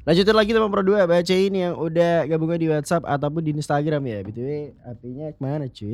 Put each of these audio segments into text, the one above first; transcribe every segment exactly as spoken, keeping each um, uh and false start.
Lanjutin lagi teman Pro dua, bacain yang udah gabungan di WhatsApp ataupun di Instagram ya. B T W H P-nya kemana cuy?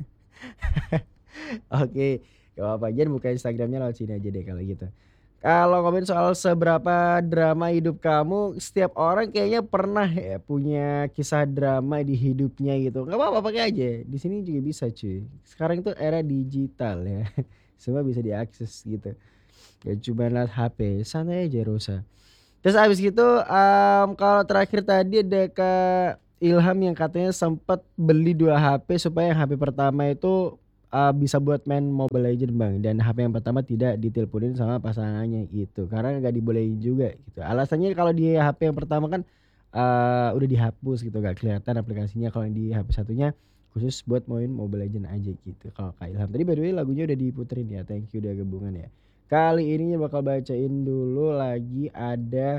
Oke, gak apa-apa, Jan buka Instagramnya lewat sini aja deh kalau gitu. Kalau ngomongin soal seberapa drama hidup kamu, setiap orang kayaknya pernah ya punya kisah drama di hidupnya gitu. Gak apa-apa, pakai aja, di sini juga bisa cuy. Sekarang itu era digital ya, semua bisa diakses gitu. Gak cuma lewat H P, santai aja Rosa. Terus abis gitu, mmm, kalau terakhir tadi ada Kak Ilham yang katanya sempet beli dua H P supaya yang H P pertama itu, eee, bisa buat main Mobile Legends Bang, dan H P yang pertama tidak diteleponin sama pasangannya gitu, karena nggak dibolehin juga gitu. Alasannya kalau di H P yang pertama kan, eee, udah dihapus gitu, nggak kelihatan aplikasinya, kalau yang di H P satunya khusus buat main Mobile Legends aja gitu kalau Kak Ilham. Tadi by the way lagunya udah diputerin ya, thank you udah gabungan ya. Kali ini bakal bacain dulu lagi ada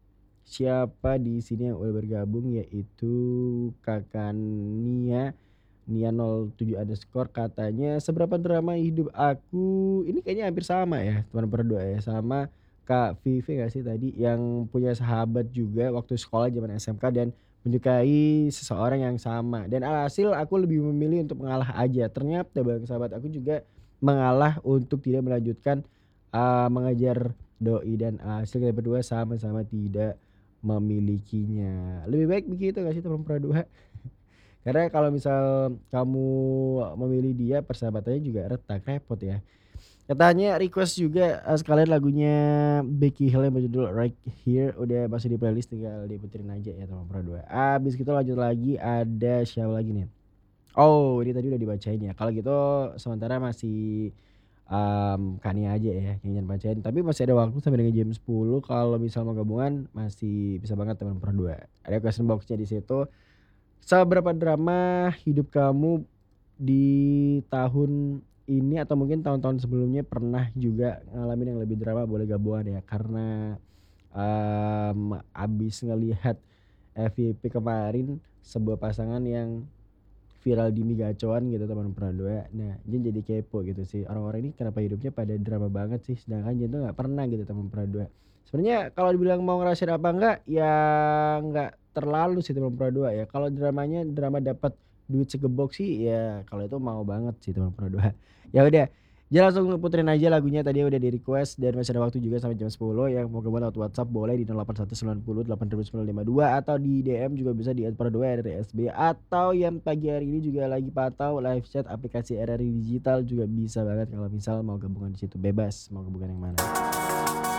siapa di sini yang udah bergabung yaitu Kakak Nia, Nia nol tujuh underscore katanya, "Seberapa drama hidup aku," ini kayaknya hampir sama ya teman berdua ya, sama Kak Vivi nggak sih tadi yang punya sahabat juga waktu sekolah zaman S M K dan menyukai seseorang yang sama dan alhasil aku lebih memilih untuk mengalah aja. Ternyata Bang sahabat aku juga mengalah untuk tidak melanjutkan, eee, mengejar doi dan alhasil kita berdua sama-sama tidak memilikinya. Lebih baik begitu nggak sih teman perdua? Karena kalau misal kamu memilih dia persahabatannya juga retak, repot ya. Katanya request juga, eee, sekalian lagunya Becky Hill yang berjudul Right Here udah masuk di playlist tinggal diputerin aja ya teman perdua. Habis gitu lanjut lagi ada siapa lagi nih? Oh ini tadi udah dibacain ya. Kalau gitu sementara masih, mmm, Kak Nia aja ya yang Jan bacain, tapi masih ada waktu sampai dengan jam sepuluh kalau misal mau gabungan masih bisa banget teman berdua. Ada question box-nya di situ. Seberapa drama hidup kamu di tahun ini atau mungkin tahun-tahun sebelumnya pernah juga ngalamin yang lebih drama boleh gabungan ya karena, mmm, habis ngelihat F Y P kemarin sebuah pasangan yang viral di Mi Gacoan gitu teman perdua. Nah, Jan jadi kepo gitu sih, orang-orang ini kenapa hidupnya pada drama banget sih, sedangkan Jan tuh nggak pernah gitu teman perdua. Sebenarnya kalau dibilang mau ngerasain apa enggak, ya nggak terlalu sih teman perdua ya. Kalau dramanya drama dapat duit segebok sih ya kalau itu mau banget sih teman perdua. Ya udah, Jan langsung puterin aja lagunya tadi udah di-request dan masih ada waktu juga sampai jam sepuluh yang mau gabung lewat WhatsApp boleh di nol delapan satu sembilan nol delapan sembilan lima dua atau di D M juga bisa di @perdua R R I S B atau yang pagi hari ini juga lagi pantau live chat aplikasi R R I Digital juga bisa banget kalau misal mau gabungan di situ, bebas mau gabungan yang mana.